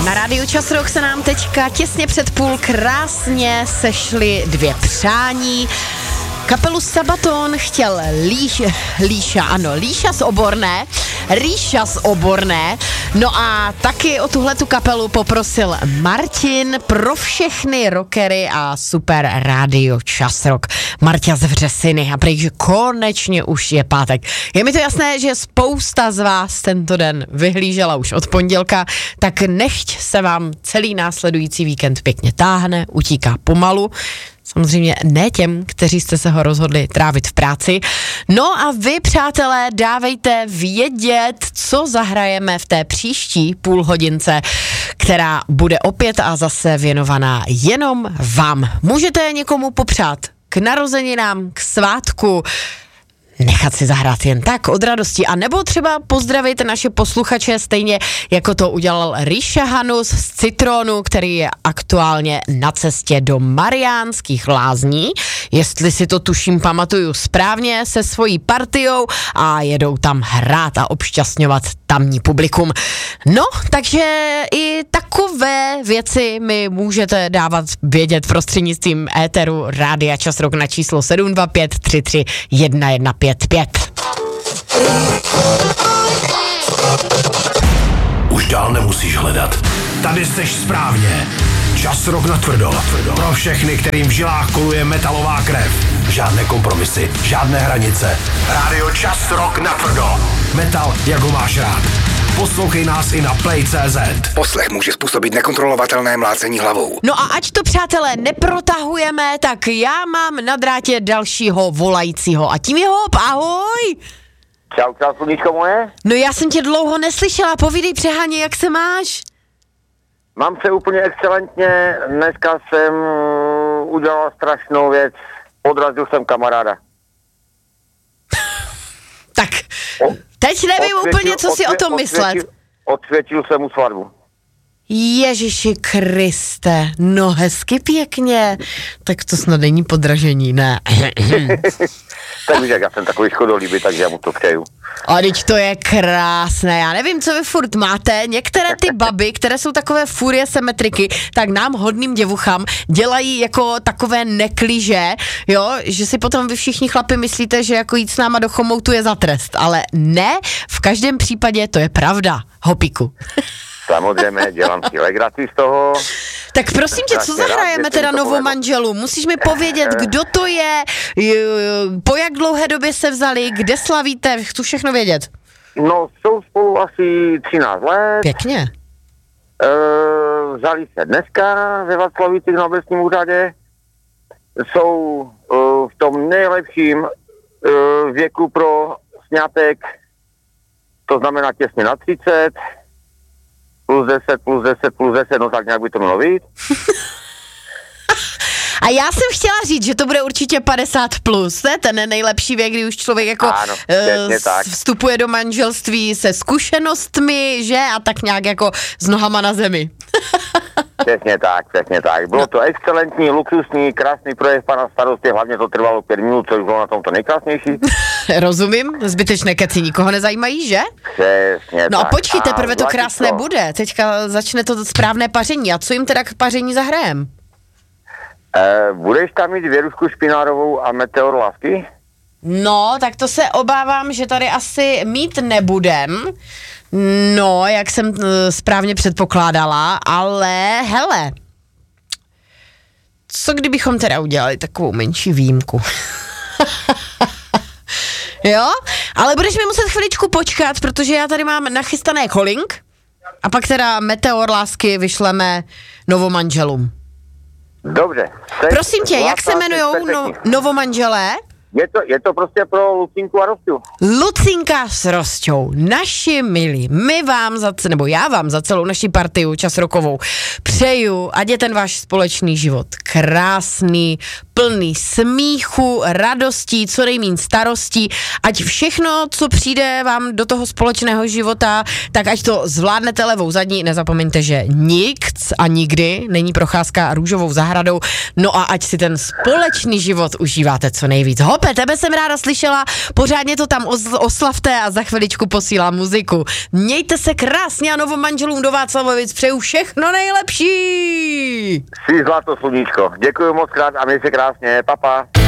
Na rádiu Čas Rock se nám teďka těsně před půl krásně sešly dvě přání. Kapelu Sabaton chtěl Ríša z Oborné. No a taky o tuhletu kapelu poprosil Martin pro všechny rockery a super rádio Čas Rock. Marťa z Vřesiny a prý, že konečně už je pátek. Je mi to jasné, že spousta z vás tento den vyhlížela už od pondělka, tak nechť se vám celý následující víkend pěkně táhne, utíká pomalu. Samozřejmě ne těm, kteří jste se ho rozhodli trávit v práci. No a vy, přátelé, dávejte vědět, co zahrajeme v té příští půlhodince, která bude opět a zase věnovaná jenom vám. Můžete někomu popřát k narozeninám, k svátku, nechat si zahrát jen tak od radosti, a nebo třeba pozdravit naše posluchače stejně, jako to udělal Ríša Hanus z Citronu, který je aktuálně na cestě do Mariánských Lázní, jestli si to tuším pamatuju správně, se svojí partiou a jedou tam hrát a obšťastňovat tamní publikum. No, takže i takové věci mi můžete dávat vědět prostřednictvím éteru Rádia Čas Rock na číslo 725 33 1155. Už dál nemusíš hledat. Tady jsteš správně. Čas Rock natvrdo. Pro všechny, kterým v žilách koluje metalová krev. Žádné kompromisy, žádné hranice. Rádio Čas Rock natvrdo. Metal, jak ho máš rád. Poslouchej nás i na Play.cz. Poslech může způsobit nekontrolovatelné mlácení hlavou. No a ať to, přátelé, neprotahujeme, tak já mám na drátě dalšího volajícího a tím je Hop. Ahoj! Čau, sluníčko moje. No já jsem tě dlouho neslyšela, povídej, Přeháně, jak se máš? Mám se úplně excelentně, dneska jsem udělal strašnou věc, odrazil jsem kamaráda. Tak, teď nevím úplně, co si o tom myslet. Odsvědčil jsem mu svatbu. Ježiši Kriste, no hezky pěkně. Tak to snad není podražení, ne? Tak víš, jak já jsem takový škodolíbý, takže já mu to přeju. A teď to je krásné, já nevím, co vy furt máte, některé ty baby, které jsou takové furie symetriky, tak nám hodným děvuchám dělají jako takové nekliže, jo, že si potom vy všichni chlapi myslíte, že jako jít s náma do chomoutu je za trest, ale ne, v každém případě to je pravda, Hopiku. Samozřejmě, dělám si legraci z toho. Tak prosím tě, co zahrajeme teda Novomanželům? Musíš mi povědět, kdo to je, po jak dlouhé době se vzali, kde slavíte, chci všechno vědět. No, jsou spolu asi 13 let. Pěkně. Vzali se dneska ve Václavicích na obecním úřadě. Jsou v tom nejlepším věku pro sňatek, to znamená těsně na 30. Plus 10, no tak nějak by to mělo být. A já jsem chtěla říct, že to bude určitě 50+, ne? Ten nejlepší věk, kdy už člověk jako ano, vstupuje do manželství se zkušenostmi, že? A tak nějak jako s nohama na zemi. Přesně tak. Bylo to excelentní, luxusní, krásný projev pana starosty, hlavně to trvalo 5 minut, což bylo na tom to nejkrásnější. Rozumím, zbytečné keci nikoho nezajímají, že? Přesně no tak. A počkej, teprve to krásné bude, teďka začne to správné paření. A co jim teda k paření zahrajem? Budeš tam mít Věrušku Špinárovou a Meteor lásky? No, tak to se obávám, že tady asi mít nebudem. No, jak jsem správně předpokládala, ale hele, co kdybychom teda udělali takovou menší výjimku? Jo, ale budeš mi muset chviličku počkat, protože já tady mám nachystané calling a pak teda Meteor lásky vyšleme Novomanželům. Dobře. Prosím tě, jak se jmenujou novomanželé? Je to prostě pro Lucinku a Rosťu. Lucinka s Rosťou, naši milí, já vám za celou naši partiu časrokovou přeju, ať je ten váš společný život krásný, plný smíchu, radostí, co nejméně starostí, ať všechno, co přijde vám do toho společného života, tak ať to zvládnete levou zadní, nezapomeňte, že nikt a nikdy není procházka růžovou zahradou, no a ať si ten společný život užíváte co nejvíc. Hope, tebe jsem ráda slyšela, pořádně to tam oslavte a za chviličku posílám muziku. Mějte se krásně a novomanželům do Václavovic přeju všechno nejlepší! Jsi zlato, sluníčko. Děkuji moc krát a měj se krásně, papa.